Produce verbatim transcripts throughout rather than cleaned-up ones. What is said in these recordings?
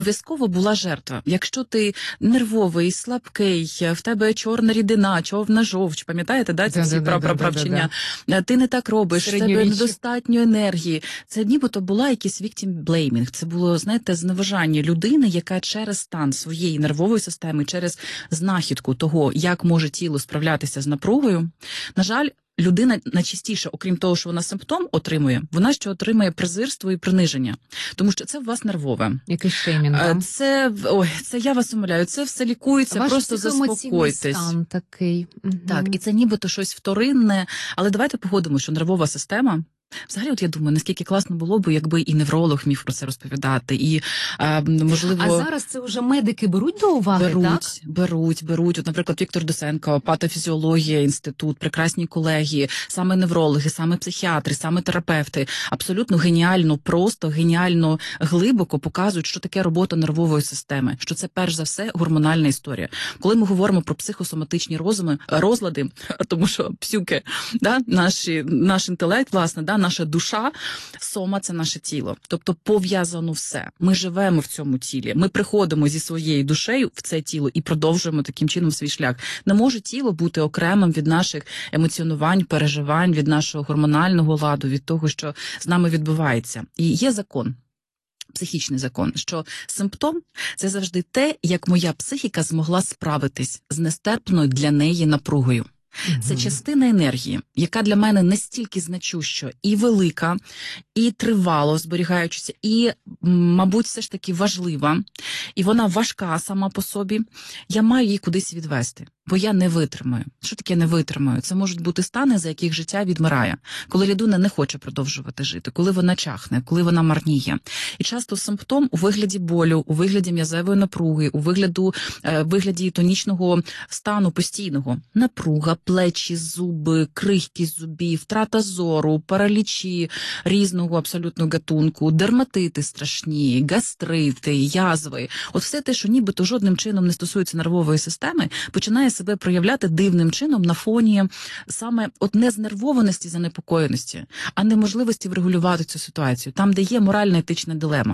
Обов'язково була жертва. Якщо ти нервовий, слабкий, в тебе чорна рідина, човна жовч, пам'ятаєте, да, ці Да, всі да, да, правправчення? да, да. Ти не так робиш, в тебе Середньовіччя. недостатньо енергії. Це нібито була якийсь victim blaming. Це було, знаєте, зневажання людини, яка через стан своєї нервової системи, через знахідку того, як може тіло справлятися з напругою, на жаль, людина найчастіше, окрім того, що вона симптом отримує, вона ще отримує презирство і приниження. Тому що це у вас нервове. Якийсь шеймінг, да? Це, ой, це я вас умоляю, це все лікується, Ваш просто заспокойтесь. стан такий. Угу. Так, і це нібито щось вторинне, але давайте погодимо, що нервова система, взагалі, от я думаю, наскільки класно було б, якби і невролог міг про це розповідати, і, а, можливо... А зараз це вже медики беруть до уваги, беруть, так? Беруть, беруть. От, наприклад, Віктор Досенко, патофізіологія, інститут, прекрасні колеги, саме неврологи, саме психіатри, саме терапевти, абсолютно геніально, просто геніально глибоко показують, що таке робота нервової системи, що це перш за все гормональна історія. Коли ми говоримо про психосоматичні розуми, розлади, тому що псюки, да, наші, наш інтелект, власне, да, наша душа, сома – це наше тіло. Тобто пов'язано все. Ми живемо в цьому тілі. Ми приходимо зі своєю душею в це тіло і продовжуємо таким чином свій шлях. Не може тіло бути окремим від наших емоціонувань, переживань, від нашого гормонального ладу, від того, що з нами відбувається. І є закон. Психічний закон, що симптом – це завжди те, як моя психіка змогла справитись з нестерпною для неї напругою. Це частина енергії, яка для мене настільки значуща і велика, і тривало зберігаючися, і, мабуть, все ж таки важлива, і вона важка сама по собі, я маю її кудись відвести, бо я не витримаю. Що таке не витримаю? Це можуть бути стани, за яких життя відмирає, коли людина не хоче продовжувати жити, коли вона чахне, коли вона марніє. І часто симптом у вигляді болю, у вигляді м'язевої напруги, у вигляду, е, вигляді тонічного стану постійного. Напруга, плечі, зуби, крихкість зубів, втрата зору, паралічі різного абсолютно гатунку, дерматити страшні, гастрити, язви. От все те, що нібито жодним чином не стосується нервової системи, починає себе проявляти дивним чином на фоні саме от не знервованості, занепокоєності, а неможливості врегулювати цю ситуацію, там, де є морально-етична дилема.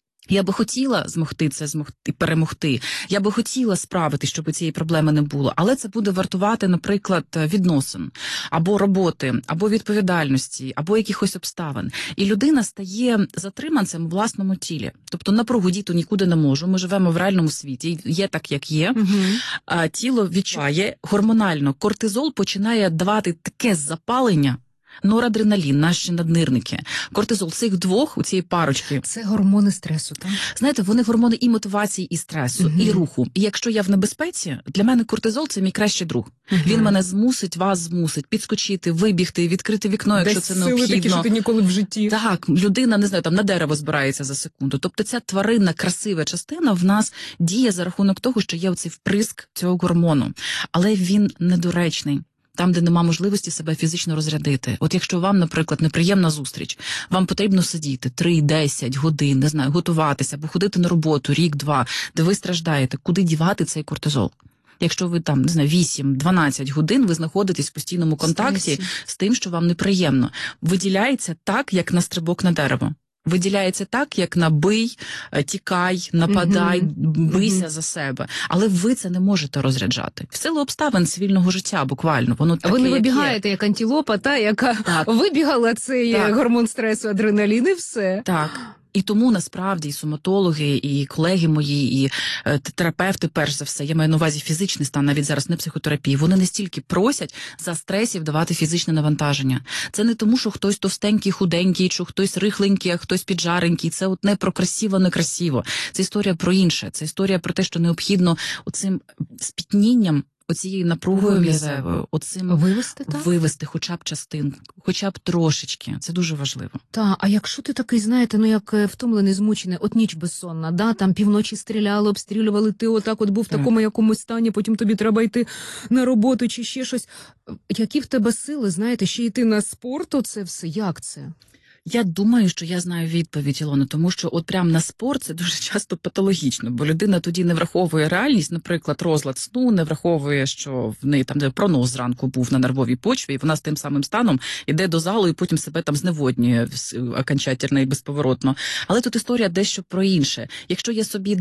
Я би хотіла змогти це змогти перемогти. Я би хотіла справити, щоб цієї проблеми не було. Але це буде вартувати, наприклад, відносин, або роботи, або відповідальності, або якихось обставин. І людина стає затриманцем у власному тілі. Тобто напругу діти нікуди не можу. Ми живемо в реальному світі. Є так, як є. Угу. А тіло відчуває гормонально. Кортизол починає давати таке запалення. Норадреналін, наші наднирники, кортизол, цих двох, у цієї парочки. Це гормони стресу, так? Знаєте, вони гормони і мотивації, і стресу, угу. і руху. І якщо я в небезпеці, для мене кортизол – це мій кращий друг. Угу. Він мене змусить, вас змусить підскочити, вибігти, відкрити вікно, якщо десь це необхідно. Десь сили такі, що ти ніколи в житті. Так, людина, не знаю, там на дерево збирається за секунду. Тобто ця тваринна, красива частина в нас діє за рахунок того, що є оцей вприск цього гормону. Але він недоречний. Там, де нема можливості себе фізично розрядити. От якщо вам, наприклад, неприємна зустріч, вам потрібно сидіти три-десять годин, не знаю, готуватися, або ходити на роботу рік-два, де ви страждаєте, куди дівати цей кортизол? Якщо ви там, не знаю, вісім-дванадцять годин ви знаходитесь в постійному контакті Стресі. з тим, що вам неприємно, виділяється так, як на стрибок на дерево. Виділяється так, як на бий, тікай, нападай, mm-hmm. бийся mm-hmm. за себе. Але ви це не можете розряджати. В силу обставин цивільного життя буквально. Воно таке, ви не як вибігаєте, є. як антилопа, та, яка так. вибігала цей так. гормон стресу, адреналін і все. Так. І тому, насправді, і соматологи, і колеги мої, і е, терапевти, перш за все, я маю на увазі фізичний стан, навіть зараз не психотерапії, вони не стільки просять за стресів давати фізичне навантаження. Це не тому, що хтось товстенький, худенький, чи хтось рихленький, а хтось піджаренький. Це от не про красиво, не красиво. Це історія про інше. Це історія про те, що необхідно оцим спітнінням, оцією напругою м'язевою, оцим вивести, так? вивести хоча б частинку, хоча б трошечки. Це дуже важливо. Так, а якщо ти такий, знаєте, ну як втомлений, змучений, от ніч безсонна, да, там півночі стріляли, обстрілювали, ти отак от був в так. такому якомусь стані, потім тобі треба йти на роботу чи ще щось. Які в тебе сили, знаєте, ще йти на спорт, оце все, як це? Я думаю, що я знаю відповідь, Ілона, тому що от прям на спорт це дуже часто патологічно, бо людина тоді не враховує реальність, наприклад, розлад сну, не враховує, що в неї там де пронос зранку був на нервовій почві, і вона з тим самим станом іде до залу і потім себе там зневоднює окончательно і безповоротно. Але тут історія дещо про інше. Якщо я собі